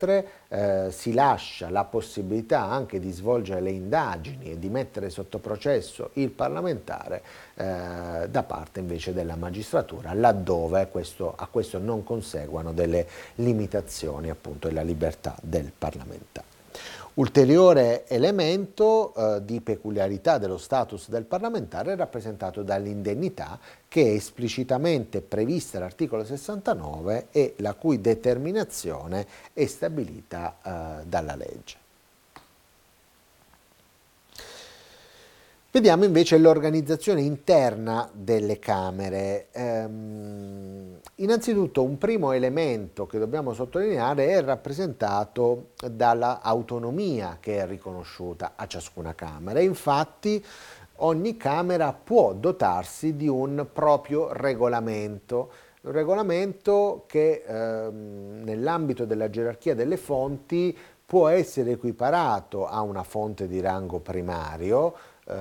si lascia la possibilità anche di svolgere le indagini e di mettere sotto processo il parlamentare da parte invece della magistratura, laddove a questo non conseguano delle limitazioni appunto della libertà del parlamentare. Ulteriore elemento di peculiarità dello status del parlamentare è rappresentato dall'indennità, che è esplicitamente prevista all'articolo 69 e la cui determinazione è stabilita dalla legge. Vediamo invece l'organizzazione interna delle Camere. Innanzitutto un primo elemento che dobbiamo sottolineare è rappresentato dall'autonomia che è riconosciuta a ciascuna Camera. Infatti ogni Camera può dotarsi di un proprio regolamento, un regolamento che nell'ambito della gerarchia delle fonti può essere equiparato a una fonte di rango primario.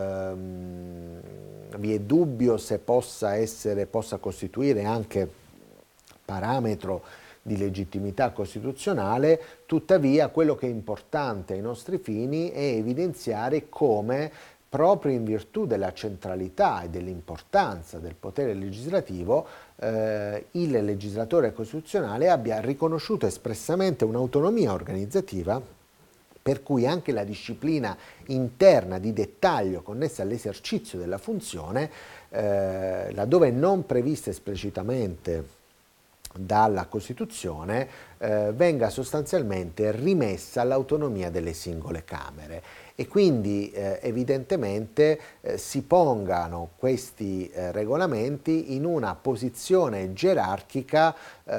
Vi è dubbio se possa costituire anche parametro di legittimità costituzionale, tuttavia quello che è importante ai nostri fini è evidenziare come proprio in virtù della centralità e dell'importanza del potere legislativo il legislatore costituzionale abbia riconosciuto espressamente un'autonomia organizzativa, per cui anche la disciplina interna di dettaglio connessa all'esercizio della funzione, laddove non prevista esplicitamente dalla Costituzione, venga sostanzialmente rimessa all'autonomia delle singole Camere e quindi evidentemente si pongano questi regolamenti in una posizione gerarchica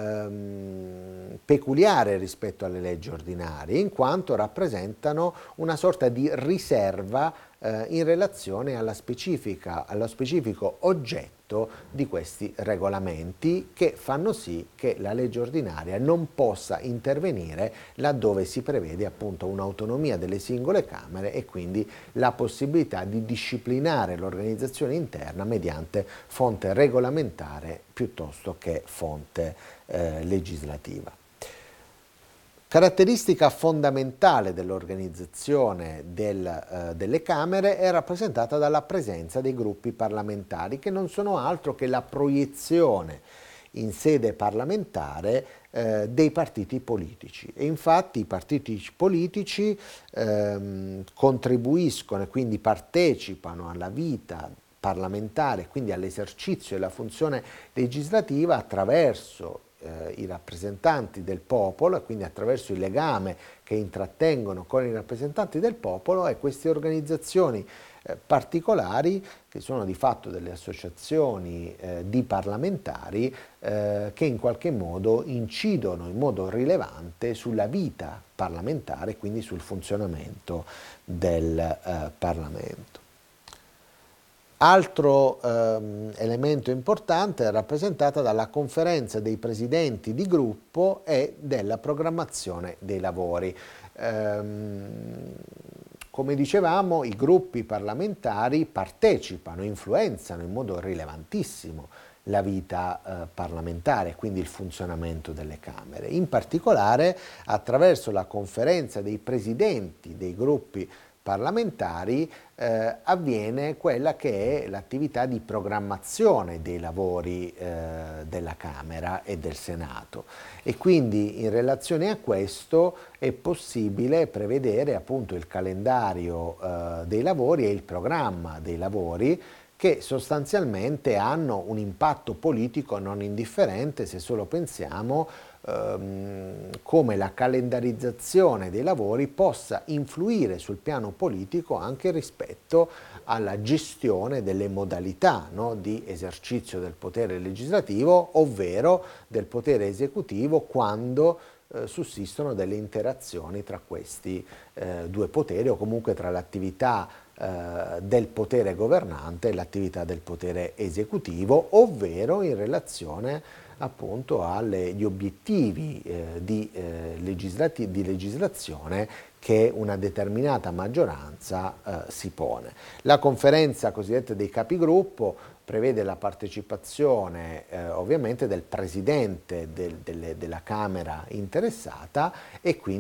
peculiare rispetto alle leggi ordinarie, in quanto rappresentano una sorta di riserva in relazione allo specifico oggetto di questi regolamenti, che fanno sì che la legge ordinaria non possa intervenire laddove si prevede appunto un'autonomia delle singole Camere e quindi la possibilità di disciplinare l'organizzazione interna mediante fonte regolamentare piuttosto che fonte legislativa. Caratteristica fondamentale dell'organizzazione delle Camere è rappresentata dalla presenza dei gruppi parlamentari, che non sono altro che la proiezione in sede parlamentare dei partiti politici. E infatti i partiti politici contribuiscono e quindi partecipano alla vita parlamentare, quindi all'esercizio della funzione legislativa attraverso i rappresentanti del popolo e quindi attraverso il legame che intrattengono con i rappresentanti del popolo, e queste organizzazioni particolari, che sono di fatto delle associazioni di parlamentari che in qualche modo incidono in modo rilevante sulla vita parlamentare e quindi sul funzionamento del Parlamento. Altro elemento importante è rappresentata dalla conferenza dei presidenti di gruppo e della programmazione dei lavori. Come dicevamo, i gruppi parlamentari partecipano, influenzano in modo rilevantissimo la vita parlamentare, quindi il funzionamento delle Camere. In particolare attraverso la conferenza dei presidenti dei gruppi parlamentari avviene quella che è l'attività di programmazione dei lavori della Camera e del Senato, e quindi in relazione a questo è possibile prevedere appunto il calendario dei lavori e il programma dei lavori, che sostanzialmente hanno un impatto politico non indifferente se solo pensiamo come la calendarizzazione dei lavori possa influire sul piano politico anche rispetto alla gestione delle modalità, no, di esercizio del potere legislativo, ovvero del potere esecutivo, quando sussistono delle interazioni tra questi due poteri, o comunque tra l'attività del potere governante e l'attività del potere esecutivo, ovvero in relazione appunto agli obiettivi di legislazione che una determinata maggioranza si pone. La conferenza cosiddetta dei capigruppo prevede la partecipazione ovviamente del presidente della Camera interessata e quindi